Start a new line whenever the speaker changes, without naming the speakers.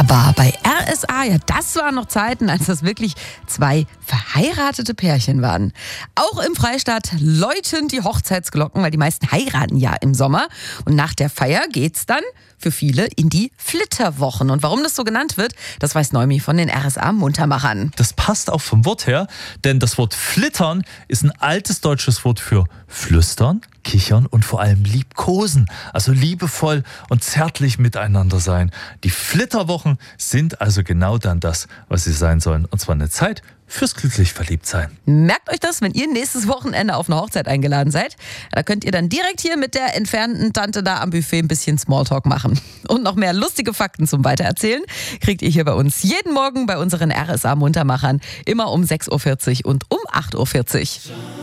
war bei RSA. Ja, das waren noch Zeiten, als das wirklich zwei verheiratete Pärchen waren. Auch im Freistaat läuten die Hochzeitsglocken, weil die meisten heiraten ja im Sommer. Und nach der Feier geht's dann für viele in die Flitterwochen. Und warum das so genannt wird, das weiß Neumi von den RSA-Muntermachern.
Das passt auch vom Wort her, denn das Wort flittern ist ein altes deutsches Wort für flüstern, kichern und vor allem liebkosen. Also liebevoll und zärtlich miteinander sein. Die Flitterwochen sind also genau dann das, was sie sein sollen. Und zwar eine Zeit fürs glücklich verliebt sein.
Merkt euch das, wenn ihr nächstes Wochenende auf eine Hochzeit eingeladen seid. Da könnt ihr dann direkt hier mit der entfernten Tante da am Buffet ein bisschen Smalltalk machen. Und noch mehr lustige Fakten zum Weitererzählen kriegt ihr hier bei uns jeden Morgen bei unseren RSA-Muntermachern. Immer um 6.40 Uhr und um 8.40 Uhr.